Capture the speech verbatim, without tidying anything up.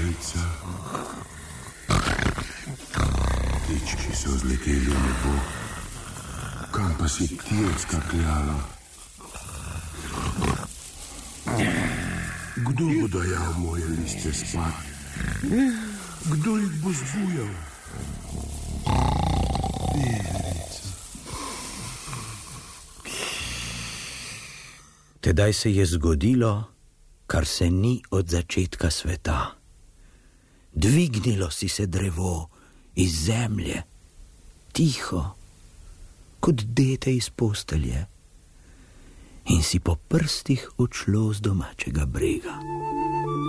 Jajca. Ptički so zleteli v nebo. Kam pa si ti odskakljala? Kdo bo dajal moje liste spat? Kdo jih bo zbujal? Veverica. Tedaj se je zgodilo, kar se ni od začetka sveta. Dvignilo si se drevo iz zemlje, tiho, kot dete iz postelje, in si po prstih odšlo z domačega brega.